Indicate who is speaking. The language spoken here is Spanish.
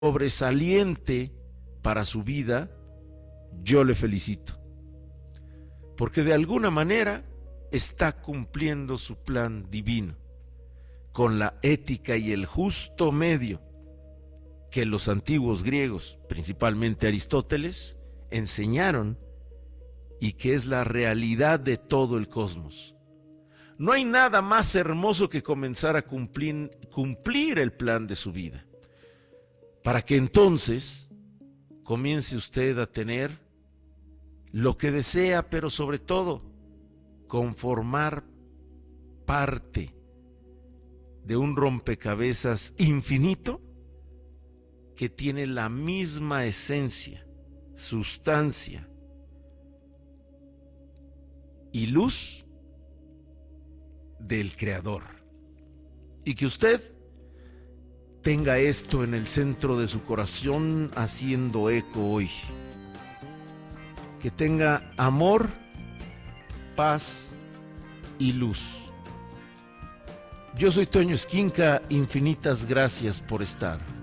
Speaker 1: sobresaliente para su vida, yo le felicito, porque de alguna manera está cumpliendo su plan divino, con la ética y el justo medio que los antiguos griegos, principalmente Aristóteles, enseñaron y que es la realidad de todo el cosmos. No hay nada más hermoso que comenzar a cumplir el plan de su vida, para que entonces comience usted a tener lo que desea, pero sobre todo conformar parte de un rompecabezas infinito que tiene la misma esencia, sustancia y luz del Creador. Y que usted tenga esto en el centro de su corazón haciendo eco hoy. Que tenga amor, paz y luz. Yo soy Toño Esquinca, infinitas gracias por estar.